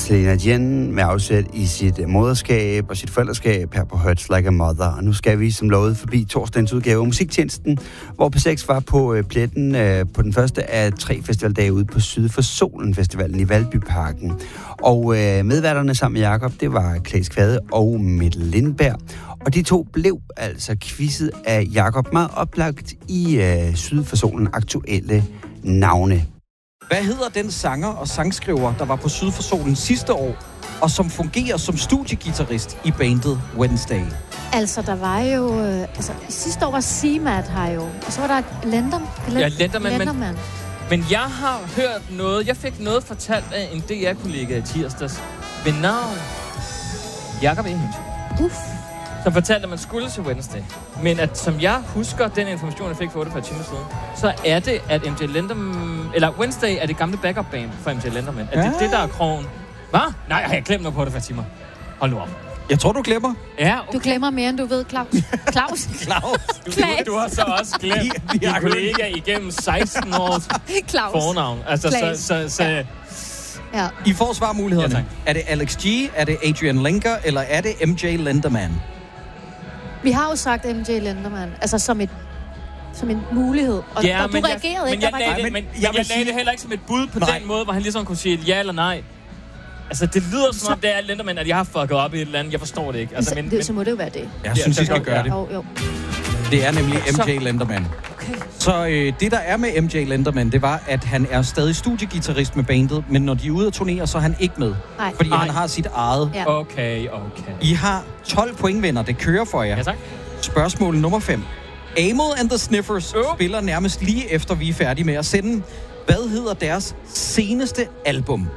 Selena Jen med afsæt i sit moderskab og sit forældreskab her på Hurts Like a Mother. Og nu skal vi som lovet forbi torsdagens udgave af Musiktjenesten, hvor P6 var på pletten på den første af 3 festivaldage ude på Syd for Solen Festivalen i Valbyparken. Og medværterne sammen med Jakob, det var Claes Kvade og Mikkel Lindberg. Og de to blev altså quizzet af Jakob meget oplagt i Syd for Solen aktuelle navne. Hvad hedder den sanger og sangskriver, der var på Syd for Solen sidste år, og som fungerer som studiegitarrist i bandet Wednesday? Altså, der var jo... sidste år var Seamat her jo, og så var der Lenderman. Men jeg har hørt noget... Jeg fik noget fortalt af en DR-kollega i tirsdags ved navn Jakob Ehims. Som fortalte, at man skulle til Wednesday. Men at, som jeg husker den information, jeg fik for 48 timer siden, så er det, at MJ Lenderman... Eller Wednesday er det gamle backup-band for MJ Lenderman. At det der er krogen. Hvad? Nej, jeg har glemt noget på 48 timer. Hold nu op. Jeg tror, du glemmer. Ja, okay. Du glemmer mere, end du ved, Claus. Claus. Du har så også glemt din kollega igennem 16 års fornavn. Altså, Ja. I får svarmulighederne. Ja, er det Alex G, er det Adrian Lenker, eller er det MJ Lenderman? Vi har jo sagt MJ Lenderman, altså som en mulighed. Og du reagerede ikke. Men jeg lagde det heller ikke som et bud på den måde, hvor han ligesom kunne sige ja eller nej. Altså, det lyder som om, det er Lenderman, at jeg har fucket op i et eller andet. Jeg forstår det ikke. Altså, så må det jo være det. Jeg synes, vi skal gøre det. Jo. Det er nemlig MJ Lenderman. Okay. Så det, der er med MJ Lenderman, det var, at han er stadig studiegitarrist med bandet, men når de er ude at turnere, så er han ikke med. Nej. Fordi han har sit eget. Ja. Okay. I har 12 pointvinder. Det kører for jer. Ja, tak. Spørgsmål nummer 5. Amyl and the Sniffers spiller nærmest lige efter, vi er færdige med at sende. Hvad hedder deres seneste album?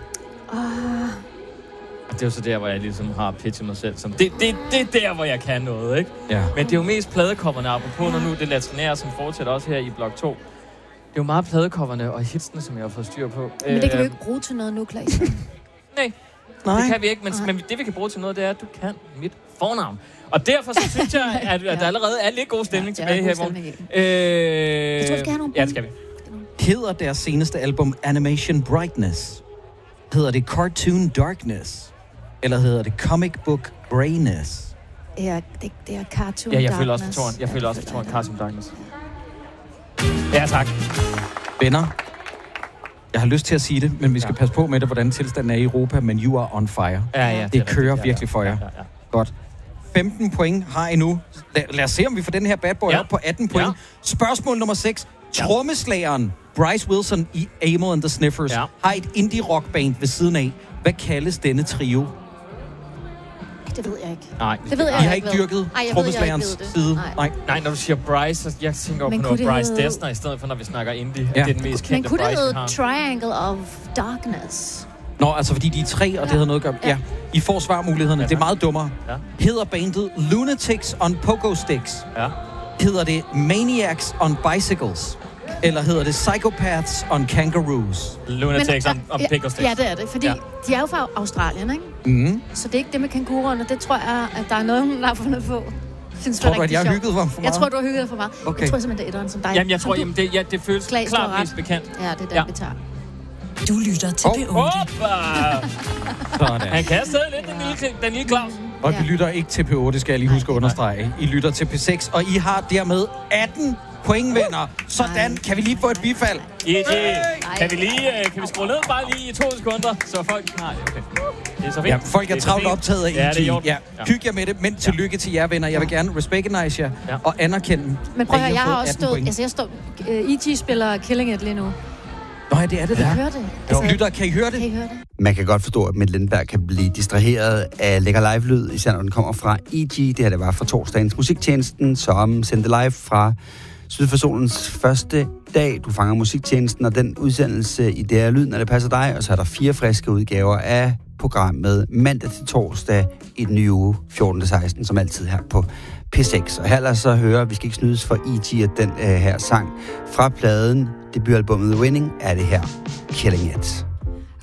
Det er jo så der, hvor jeg ligesom har pitchet mig selv som... Det er der, hvor jeg kan noget, ikke? Ja. Men det er jo mest pladecoverne, apropos når nu det latrinære, som fortsætter også her i blok 2. Det er jo meget pladecoverne og hitsene, som jeg har fået styr på. Men det kan vi jo ikke bruge til noget nu, Claes. Nej, det kan vi ikke. Men det, vi kan bruge til noget, det er, at du kan mit fornavn. Og derfor så synes jeg, at der allerede er lidt god stemning tilbage her. Jeg tror, vi skal have nogle ja, det skal vi. Hedder deres seneste album Animation Brightness? Hedder det Cartoon Darkness? Eller hedder det Comic Book Brayness? Det er Cartoon Darkness. Ja, jeg føler også for tårn. Jeg føler også for tårn. Cartoon Darkness. Ja, tak. Venner, jeg har lyst til at sige det, men vi skal passe på med det, hvordan tilstanden er i Europa, men you are on fire. Ja, det kører virkelig for jer. Ja. Godt. 15 point har I nu. Lad os se, om vi får den her bad boy op på 18 point. Ja. Spørgsmål nummer 6. Trommeslageren Bryce Wilson i Amyl and the Sniffers har et indie-rockband ved siden af. Hvad kaldes denne trio? Det ved jeg ikke. Nej. Det ved jeg I har ikke dyrket trommeslagerens side? Nej, når du siger Bryce, så jeg tænker på noget Bryce Dessner, i stedet for, når vi snakker indie. Ja. Det er den mest kendte Men kunne Bryce, det hedde Triangle of Darkness? Nå, altså fordi de er 3, og det havde noget at gøre... Ja. I får svarmulighederne. Det er meget dummere. Ja. Hedder bandet Lunatics on Pogo Sticks? Ja. Hedder det Maniacs on Bicycles? Eller hedder det Psychopaths on Kangaroos? Lunatics on Pogo Sticks. Ja, det er det, fordi de er jo fra Australien, ikke? Mm. Så det er ikke det med kænguruerne. Det tror jeg, at der er noget, hun har fundet på. Tror du, at jeg har hygget for meget? Jeg tror, du har hygget for meget. Okay. Jeg tror simpelthen, det er etteren som dig. Jamen, jeg tror, det føles klart mest bekendt. Ja, det er den, vi tager. Du lytter til P8. Sådan. Han kan stadig lidt, den lille Claus. Og I lytter ikke til P8, skal jeg lige huske at understrege. I lytter til P6, og I har dermed 18 pointvinder. Sådan, kan vi lige få et bifald? Kan vi skrue ned bare lige i 2 sekunder, så folk... Nej, okay. Det er så fint. Ja, folk er travlt optaget af E.T. Ja, hygge jer med det, men tillykke til jer, venner. Jeg vil gerne recognize jer og anerkende. Men prøv at høre, jeg har også stået... Altså, jeg står... E.T. spiller Killing It lige nu. Nå ja, det er det der. Kan I høre det? Altså, lytter, kan I høre det? Man kan godt forstå, at Mikkel Lindberg kan blive distraheret af lækker live-lyd, især når den kommer fra E.G. Det her, det var fra torsdagens Musiktjenesten, som sendte live fra Syd for Solens første dag. Du fanger Musiktjenesten, og den udsendelse i det her lyd, når det passer dig. Og så er der 4 friske udgaver af programmet mandag til torsdag i den nye uge, 14-16, som altid her på P6. Og her lad os så høre, vi skal ikke snydes for E.G. at den her sang fra pladen, debutalbummet The Winning, er det her Killing It.